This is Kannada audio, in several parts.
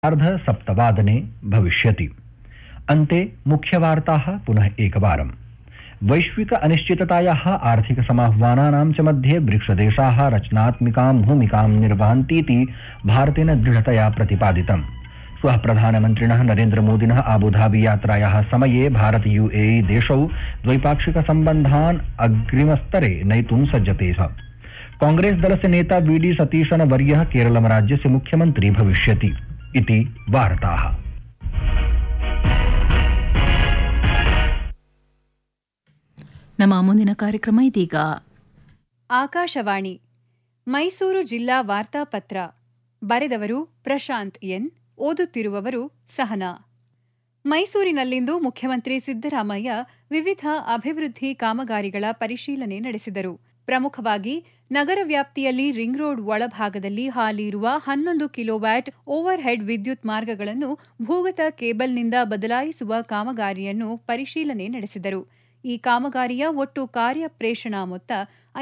अर्धसप्तवादने भविष्यति। अन्ते मुख्यवार्ताः पुनः एकवारम्। वैश्विक अनिश्चिततायाः आर्थिकसमाह्वानानां च मध्ये ब्रिक्सदेशाः रचनात्मिकां भूमिकां निर्वहन्तीति भारतेन दृढतया प्रतिपादितम्। श्वः प्रधानमन्त्रिणः नरेन्द्रमोदिनः आबुधाबी यात्रायाः समये भारत यूएई देशौ द्वैपाक्षिकसम्बन्धान् अग्रिमस्तरे नयितुं सज्जते च। कांग्रेस दलस्य नेता वीडी सतीशन वर्यः केरलम राज्यस्य मुख्यमन्त्री भविष्यति इति वार्ताः। ನಮ್ಮ ಮುಂದಿನ ಕಾರ್ಯಕ್ರಮ ಇದೀಗ. ಆಕಾಶವಾಣಿ ಮೈಸೂರು ಜಿಲ್ಲಾ ವಾರ್ತಾಪತ್ರ. ಬರೆದವರು ಪ್ರಶಾಂತ್ ಎನ್. ಓದುತ್ತಿರುವವರು ಸಹನಾ. ಮೈಸೂರಿನಲ್ಲಿಂದು ಮುಖ್ಯಮಂತ್ರಿ ಸಿದ್ದರಾಮಯ್ಯ ವಿವಿಧ ಅಭಿವೃದ್ಧಿ ಕಾಮಗಾರಿಗಳ ಪರಿಶೀಲನೆ ನಡೆಸಿದರು. ಪ್ರಮುಖವಾಗಿ ನಗರ ವ್ಯಾಪ್ತಿಯಲ್ಲಿ ರಿಂಗ್ ರೋಡ್ ಒಳಭಾಗದಲ್ಲಿ ಹಾಲಿ ಇರುವ 11 ಕಿಲೋವ್ಯಾಟ್ ಓವರ್ ಹೆಡ್ ವಿದ್ಯುತ್ ಮಾರ್ಗಗಳನ್ನು ಭೂಗತ ಕೇಬಲ್ನಿಂದ ಬದಲಾಯಿಸುವ ಕಾಮಗಾರಿಯನ್ನು ಪರಿಶೀಲನೆ ನಡೆಸಿದರು. ಈ ಕಾಮಗಾರಿಯ ಒಟ್ಟು ಕಾರ್ಯಪ್ರೇಷಣಾ ಮೊತ್ತ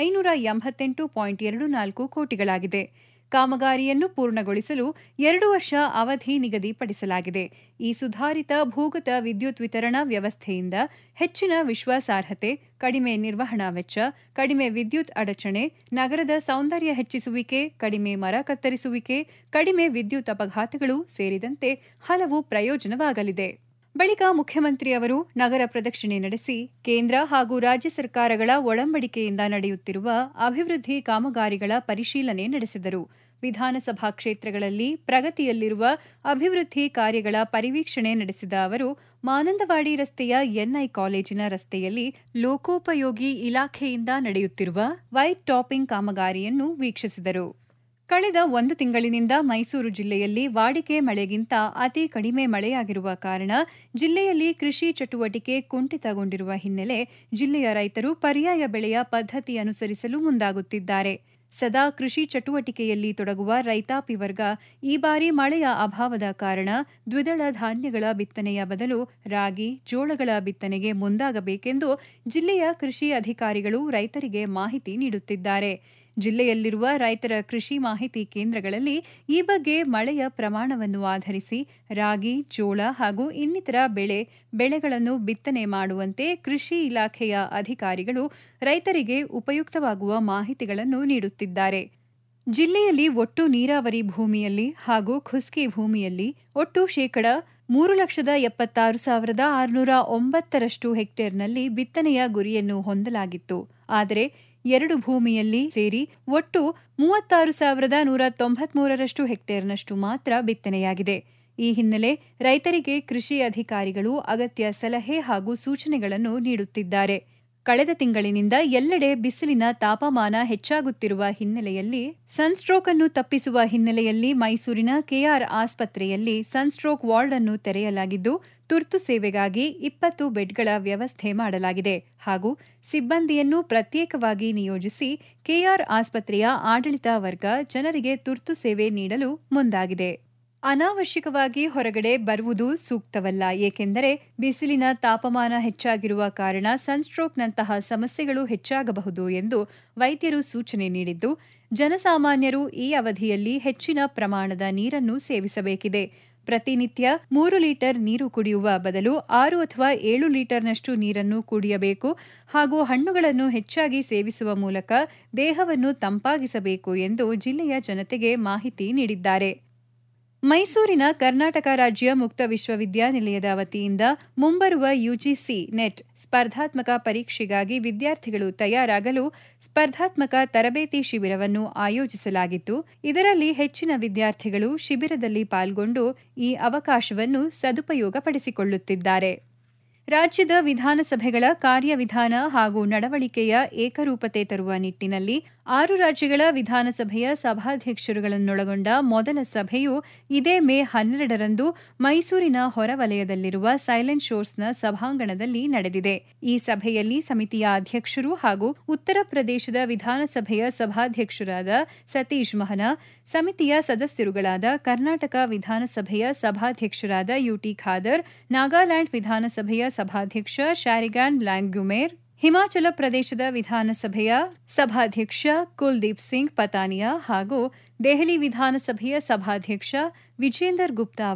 588.24 ಕೋಟಿಗಳಾಗಿದೆ. ಕಾಮಗಾರಿಯನ್ನು ಪೂರ್ಣಗೊಳಿಸಲು 2 ವರ್ಷ ಅವಧಿ ನಿಗದಿಪಡಿಸಲಾಗಿದೆ. ಈ ಸುಧಾರಿತ ಭೂಗತ ವಿದ್ಯುತ್ ವಿತರಣಾ ವ್ಯವಸ್ಥೆಯಿಂದ ಹೆಚ್ಚಿನ ವಿಶ್ವಾಸಾರ್ಹತೆ, ಕಡಿಮೆ ನಿರ್ವಹಣಾ ವೆಚ್ಚ, ಕಡಿಮೆ ವಿದ್ಯುತ್ ಅಡಚಣೆ, ನಗರದ ಸೌಂದರ್ಯ ಹೆಚ್ಚಿಸುವಿಕೆ, ಕಡಿಮೆ ಮರ ಕತ್ತರಿಸುವಿಕೆ, ಕಡಿಮೆ ವಿದ್ಯುತ್ ಅಪಘಾತಗಳು ಸೇರಿದಂತೆ ಹಲವು ಪ್ರಯೋಜನವಾಗಲಿದೆ. ಬಳಿಕ ಮುಖ್ಯಮಂತ್ರಿ ಅವರು ನಗರ ಪ್ರದಕ್ಷಿಣೆ ನಡೆಸಿ ಕೇಂದ್ರ ಹಾಗೂ ರಾಜ್ಯ ಸರ್ಕಾರಗಳ ಒಡಂಬಡಿಕೆಯಿಂದ ನಡೆಯುತ್ತಿರುವ ಅಭಿವೃದ್ಧಿ ಕಾಮಗಾರಿಗಳ ಪರಿಶೀಲನೆ ನಡೆಸಿದರು. ವಿಧಾನಸಭಾ ಕ್ಷೇತ್ರಗಳಲ್ಲಿ ಪ್ರಗತಿಯಲ್ಲಿರುವ ಅಭಿವೃದ್ಧಿ ಕಾರ್ಯಗಳ ಪರಿವೀಕ್ಷಣೆ ನಡೆಸಿದ ಅವರು ಮಾನಂದವಾಡಿ ರಸ್ತೆಯ ಎನ್ಐ ಕಾಲೇಜಿನ ರಸ್ತೆಯಲ್ಲಿ ಲೋಕೋಪಯೋಗಿ ಇಲಾಖೆಯಿಂದ ನಡೆಯುತ್ತಿರುವ ವೈಟ್ ಟಾಪಿಂಗ್ ಕಾಮಗಾರಿಯನ್ನು ವೀಕ್ಷಿಸಿದರು. ಕಳೆದ 1 ತಿಂಗಳಿನಿಂದ ಮೈಸೂರು ಜಿಲ್ಲೆಯಲ್ಲಿ ವಾಡಿಕೆ ಮಳೆಗಿಂತ ಅತಿ ಕಡಿಮೆ ಮಳೆಯಾಗಿರುವ ಕಾರಣ ಜಿಲ್ಲೆಯಲ್ಲಿ ಕೃಷಿ ಚಟುವಟಿಕೆ ಕುಂಠಿತಗೊಂಡಿರುವ ಹಿನ್ನೆಲೆ ಜಿಲ್ಲೆಯ ರೈತರು ಪರ್ಯಾಯ ಬೆಳೆಯ ಪದ್ಧತಿ ಅನುಸರಿಸಲು ಮುಂದಾಗುತ್ತಿದ್ದಾರೆ. ಸದಾ ಕೃಷಿ ಚಟುವಟಿಕೆಯಲ್ಲಿ ತೊಡಗುವ ರೈತಾಪಿ ವರ್ಗ ಈ ಬಾರಿ ಮಳೆಯ ಅಭಾವದ ಕಾರಣ ದ್ವಿದಳ ಧಾನ್ಯಗಳ ಬಿತ್ತನೆಯ ಬದಲು ರಾಗಿ, ಜೋಳಗಳ ಬಿತ್ತನೆಗೆ ಮುಂದಾಗಬೇಕೆಂದು ಜಿಲ್ಲೆಯ ಕೃಷಿ ಅಧಿಕಾರಿಗಳು ರೈತರಿಗೆ ಮಾಹಿತಿ ನೀಡುತ್ತಿದ್ದಾರೆ. ಜಿಲ್ಲೆಯಲ್ಲಿರುವ ರೈತರ ಕೃಷಿ ಮಾಹಿತಿ ಕೇಂದ್ರಗಳಲ್ಲಿ ಈ ಬಗ್ಗೆ ಮಳೆಯ ಪ್ರಮಾಣವನ್ನು ಆಧರಿಸಿ ರಾಗಿ, ಜೋಳ ಹಾಗೂ ಇನ್ನಿತರ ಬೆಳೆಗಳನ್ನು ಬಿತ್ತನೆ ಮಾಡುವಂತೆ ಕೃಷಿ ಇಲಾಖೆಯ ಅಧಿಕಾರಿಗಳು ರೈತರಿಗೆ ಉಪಯುಕ್ತವಾಗುವ ಮಾಹಿತಿಗಳನ್ನು ನೀಡುತ್ತಿದ್ದಾರೆ. ಜಿಲ್ಲೆಯಲ್ಲಿ ಒಟ್ಟು ನೀರಾವರಿ ಭೂಮಿಯಲ್ಲಿ ಹಾಗೂ ಖುಸ್ಕಿ ಭೂಮಿಯಲ್ಲಿ ಒಟ್ಟು ಶೇಕಡಾ 3,76,609 ಹೆಕ್ಟೇರ್ನಲ್ಲಿ ಬಿತ್ತನೆಯ ಗುರಿಯನ್ನು ಹೊಂದಲಾಗಿತ್ತು. ಆದರೆ 2 ಭೂಮಿಯಲ್ಲಿ ಸೇರಿ ಒಟ್ಟು 36,193 ಹೆಕ್ಟೇರ್ನಷ್ಟು ಮಾತ್ರ ಬಿತ್ತನೆಯಾಗಿದೆ. ಈ ಹಿನ್ನೆಲೆ ರೈತರಿಗೆ ಕೃಷಿ ಅಧಿಕಾರಿಗಳು ಅಗತ್ಯ ಸಲಹೆ ಹಾಗೂ ಸೂಚನೆಗಳನ್ನು ನೀಡುತ್ತಿದ್ದಾರೆ. ಕಳೆದ ತಿಂಗಳಿನಿಂದ ಎಲ್ಲೆಡೆ ಬಿಸಿಲಿನ ತಾಪಮಾನ ಹೆಚ್ಚಾಗುತ್ತಿರುವ ಹಿನ್ನೆಲೆಯಲ್ಲಿ ಸನ್ಸ್ಟ್ರೋಕ್ ಅನ್ನು ತಪ್ಪಿಸುವ ಹಿನ್ನೆಲೆಯಲ್ಲಿ ಮೈಸೂರಿನ ಕೆಆರ್ ಆಸ್ಪತ್ರೆಯಲ್ಲಿ ಸನ್ಸ್ಟ್ರೋಕ್ ವಾರ್ಡ್ ಅನ್ನು ತೆರೆಯಲಾಗಿದ್ದು ತುರ್ತು ಸೇವೆಗಾಗಿ 20 ಬೆಡ್ಗಳ ವ್ಯವಸ್ಥೆ ಮಾಡಲಾಗಿದೆ ಹಾಗೂ ಸಿಬ್ಬಂದಿಯನ್ನು ಪ್ರತ್ಯೇಕವಾಗಿ ನಿಯೋಜಿಸಿ ಕೆಆರ್ ಆಸ್ಪತ್ರೆಯ ಆಡಳಿತ ವರ್ಗ ಜನರಿಗೆ ತುರ್ತು ಸೇವೆ ನೀಡಲು ಮುಂದಾಗಿದೆ. ಅನಾವಶ್ಯಕವಾಗಿ ಹೊರಗಡೆ ಬರುವುದು ಸೂಕ್ತವಲ್ಲ, ಏಕೆಂದರೆ ಬಿಸಿಲಿನ ತಾಪಮಾನ ಹೆಚ್ಚಾಗಿರುವ ಕಾರಣ ಸನ್ಸ್ಟ್ರೋಕ್ನಂತಹ ಸಮಸ್ಯೆಗಳು ಹೆಚ್ಚಾಗಬಹುದು ಎಂದು ವೈದ್ಯರು ಸೂಚನೆ ನೀಡಿದ್ದು, ಜನಸಾಮಾನ್ಯರು ಈ ಅವಧಿಯಲ್ಲಿ ಹೆಚ್ಚಿನ ಪ್ರಮಾಣದ ನೀರನ್ನು ಸೇವಿಸಬೇಕಿದೆ. ಪ್ರತಿನಿತ್ಯ 3 ಲೀಟರ್ ನೀರು ಕುಡಿಯುವ ಬದಲು 6 ಅಥವಾ 7 ಲೀಟರ್ನಷ್ಟು ನೀರನ್ನು ಕುಡಿಯಬೇಕು ಹಾಗೂ ಹಣ್ಣುಗಳನ್ನು ಹೆಚ್ಚಾಗಿ ಸೇವಿಸುವ ಮೂಲಕ ದೇಹವನ್ನು ತಂಪಾಗಿಸಬೇಕು ಎಂದು ಜಿಲ್ಲೆಯ ಜನತೆಗೆ ಮಾಹಿತಿ ನೀಡಿದ್ದಾರೆ. ಮೈಸೂರಿನ ಕರ್ನಾಟಕ ರಾಜ್ಯ ಮುಕ್ತ ವಿಶ್ವವಿದ್ಯಾನಿಲಯದ ವತಿಯಿಂದ ಮುಂಬರುವ ಯುಜಿಸಿ ನೆಟ್ ಸ್ಪರ್ಧಾತ್ಮಕ ಪರೀಕ್ಷೆಗಾಗಿ ವಿದ್ಯಾರ್ಥಿಗಳು ತಯಾರಾಗಲು ಸ್ಪರ್ಧಾತ್ಮಕ ತರಬೇತಿ ಶಿಬಿರವನ್ನು ಆಯೋಜಿಸಲಾಗಿತ್ತು. ಇದರಲ್ಲಿ ಹೆಚ್ಚಿನ ವಿದ್ಯಾರ್ಥಿಗಳು ಶಿಬಿರದಲ್ಲಿ ಪಾಲ್ಗೊಂಡು ಈ ಅವಕಾಶವನ್ನು ಸದುಪಯೋಗಪಡಿಸಿಕೊಳ್ಳುತ್ತಿದ್ದಾರೆ. ರಾಜ್ಯದ ವಿಧಾನಸಭೆಗಳ ಕಾರ್ಯವಿಧಾನ ಹಾಗೂ ನಡವಳಿಕೆಯ ಏಕರೂಪತೆ ತರುವ ನಿಟ್ಟಿನಲ್ಲಿ 6 ರಾಜ್ಯಗಳ ವಿಧಾನಸಭೆಯ ಸಭಾಧ್ಯಕ್ಷರುಗಳನ್ನೊಳಗೊಂಡ ಮೊದಲ ಸಭೆಯು ಇದೇ ಮೇ 12ರಂದು ಮೈಸೂರಿನ ಹೊರವಲಯದಲ್ಲಿರುವ ಸೈಲೆಂಟ್ ಶೋರ್ಸ್ನ ಸಭಾಂಗಣದಲ್ಲಿ ನಡೆದಿದೆ. ಈ ಸಭೆಯಲ್ಲಿ ಸಮಿತಿಯ ಅಧ್ಯಕ್ಷರು ಹಾಗೂ ಉತ್ತರ ಪ್ರದೇಶದ ವಿಧಾನಸಭೆಯ ಸಭಾಧ್ಯಕ್ಷರಾದ ಸತೀಶ್ ಮಹನಾ, ಸಮಿತಿಯ ಸದಸ್ಯರುಗಳಾದ ಕರ್ನಾಟಕ ವಿಧಾನಸಭೆಯ ಸಭಾಧ್ಯಕ್ಷರಾದ ಯುಟಿ ಖಾದರ್, ನಾಗಾಲ್ಯಾಂಡ್ ವಿಧಾನಸಭೆಯ ಸಭಾಧ್ಯಕ್ಷ ಶಾರಿಗಾನ್ ಲ್ಯಾಂಗ್ಯುಮೇರ್, ಹಿಮಾಚಲ ಪ್ರದೇಶದ ವಿಧಾನಸಭೆಯ ಸಭಾಧ್ಯಕ್ಷ ಕುಲ್ದೀಪ್ ಸಿಂಗ್ ಪತಾನಿಯಾ ಹಾಗೂ ದೆಹಲಿ ವಿಧಾನಸಭೆಯ ಸಭಾಧ್ಯಕ್ಷ ವಿಜೇಂದರ್ ಗುಪ್ತಾ